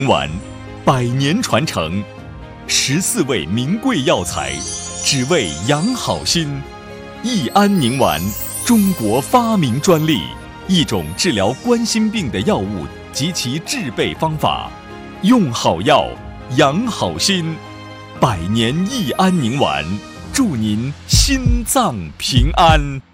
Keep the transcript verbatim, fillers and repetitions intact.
丸，百年传承，十四味名贵药材，只为养好心。益安宁丸，中国发明专利，一种治疗冠心病的药物及其制备方法。用好药，养好心。百年益安宁丸，祝您心脏平安。